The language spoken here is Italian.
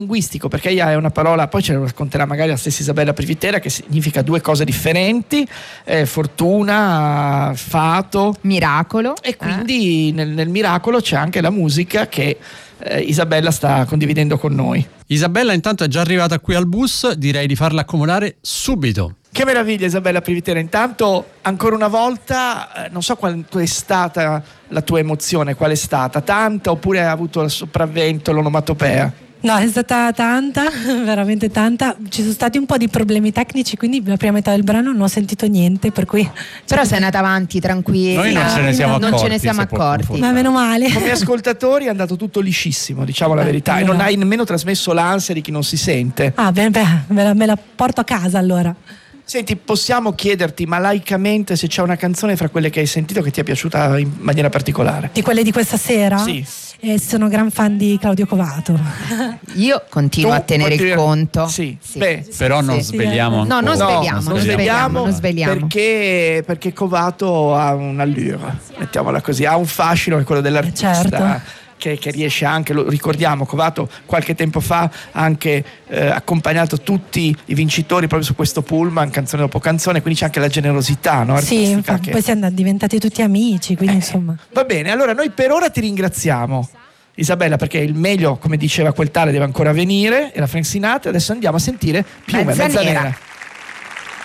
linguistico, perché è una parola, poi ce lo racconterà magari la stessa Isabella Privitera, che significa due cose differenti, fortuna, fato, miracolo, e quindi nel miracolo c'è anche la musica che Isabella sta condividendo con noi. Isabella intanto è già arrivata qui al bus, direi di farla accomodare subito. Che meraviglia, Isabella Privitera. Intanto, ancora una volta, non so qual è stata la tua emozione, qual è stata? Tanta, oppure ha avuto il sopravvento, l'onomatopea? No, è stata tanta, veramente tanta. Ci sono stati un po' di problemi tecnici, quindi la prima metà del brano non ho sentito niente, per cui... Però sei andata avanti tranquilla. Noi non ce ne siamo accorti. Non ce ne siamo accorti. Ma meno male. Come ascoltatori è andato tutto liscissimo, diciamo la verità, e non hai nemmeno trasmesso l'ansia di chi non si sente. Ah, beh, me la porto a casa allora. Senti, possiamo chiederti, ma laicamente, se c'è una canzone fra quelle che hai sentito che ti è piaciuta in maniera particolare? Di quelle di questa sera? Sì. Sono gran fan di Claudio Covato. Io continuo a tenere il conto. Sì. Beh, però non sveliamo No, non sveliamo. Non sveliamo. Perché Covato ha un'allure, mettiamola così, ha un fascino che è quello dell'artista. Certo. Che riesce anche, lo ricordiamo, Covato qualche tempo fa ha anche accompagnato tutti i vincitori proprio su questo pullman, canzone dopo canzone, quindi c'è anche la generosità, no, artistica. Sì, infatti, poi siamo diventati tutti amici, quindi insomma. Va bene, allora noi per ora ti ringraziamo, Isabella, perché il meglio, come diceva quel tale, deve ancora venire, e la Frank Sinatra. Adesso andiamo a sentire Piume, Mezzanera.